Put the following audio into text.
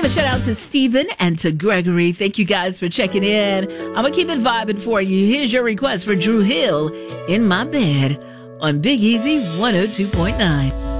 give a shout out to Stephen and to Gregory. Thank you guys for checking in. I'm going to keep it vibing for you. Here's your request for Drew Hill, In My Bed, on Big Easy 102.9.